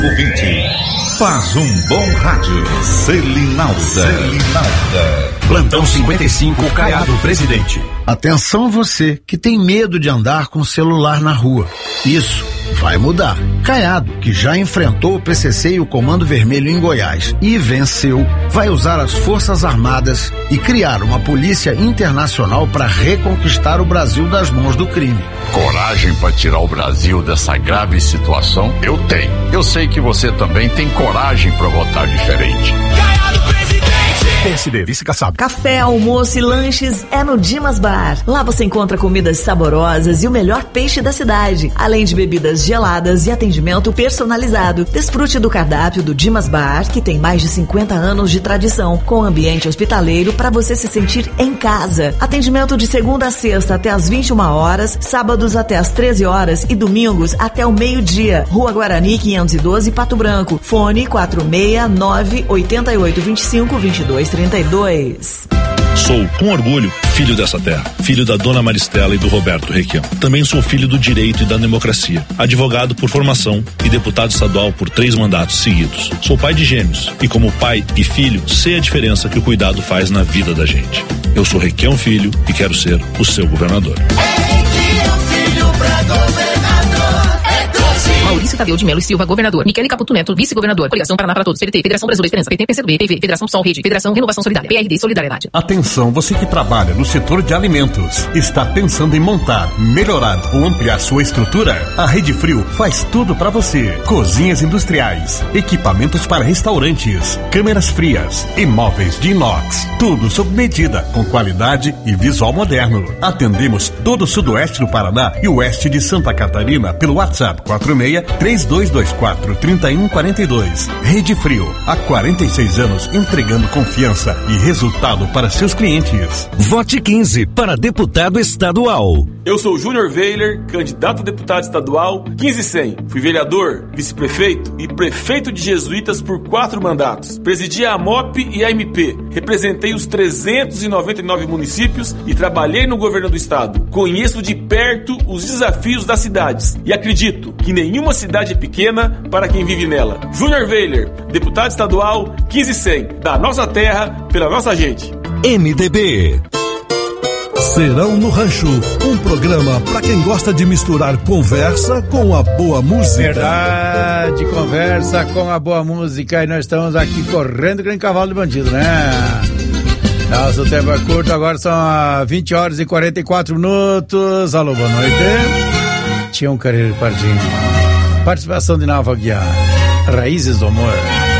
Ouvinte, faz um bom rádio. Selinalda. Plantão 55, Caiado Presidente. Atenção você que tem medo de andar com o celular na rua. Isso vai mudar. Caiado, que já enfrentou o PCC e o Comando Vermelho em Goiás e venceu, vai usar as Forças Armadas e criar uma polícia internacional para reconquistar o Brasil das mãos do crime. Coragem para tirar o Brasil dessa grave situação? Eu tenho. Eu sei que você também tem coragem para votar diferente. PSD, vice-caçado. Café, almoço e lanches é no Dimas Bar. Lá você encontra comidas saborosas e o melhor peixe da cidade, além de bebidas geladas e atendimento personalizado. Desfrute do cardápio do Dimas Bar, que tem mais de 50 anos de tradição, com ambiente hospitaleiro para você se sentir em casa. Atendimento de segunda a sexta até às 21 horas, sábados até às 13 horas e domingos até o meio-dia. Rua Guarani 512, Pato Branco. Fone 469-8825-2232. Sou, com orgulho, filho dessa terra, filho da dona Maristela e do Roberto Requião. Também sou filho do direito e da democracia, advogado por formação e deputado estadual por 3 mandatos seguidos. Sou pai de gêmeos e, como pai e filho, sei a diferença que o cuidado faz na vida da gente. Eu sou Requião Filho e quero ser o seu governador. Requião Filho pra governador. Maurício Tadeu de Melo e Silva, governador. Michele Caputo Neto, vice-governador. Coligação Paraná para Todos, PDT, Federação Brasileira Esperança, PT, PCdoB, PV, Federação Sol Rede, Federação Renovação Solidária, PRD, Solidariedade. Atenção, você que trabalha no setor de alimentos, está pensando em montar, melhorar ou ampliar sua estrutura? A Rede Frio faz tudo para você. Cozinhas industriais, equipamentos para restaurantes, câmeras frias e móveis de inox. Tudo sob medida, com qualidade e visual moderno. Atendemos todo o sudoeste do Paraná e oeste de Santa Catarina pelo WhatsApp 46-3224-3142. Rede Frio, há 46 anos entregando confiança e resultado para seus clientes. Vote 15 para deputado estadual. Eu sou Júnior Weiler, candidato a deputado estadual 15100. Fui vereador, vice-prefeito e prefeito de Jesuítas por 4 mandatos. Presidi a AMOP e a MP. Representei os 399 municípios e trabalhei no governo do estado. Conheço de perto os desafios das cidades e acredito que nenhuma cidade é pequena para quem vive nela. Júnior Weiler, deputado estadual 15100. Da nossa terra, pela nossa gente. MDB. Serão no Rancho, um programa para quem gosta de misturar conversa com a boa música. Verdade, conversa com a boa música, e nós estamos aqui correndo que nem cavalo de bandido, né? Nosso tempo é curto, agora são 20 horas e 44 minutos. Alô, boa noite. Tião Carreiro Pardinho. Participação de Nalva Guiar. Raízes do Amor.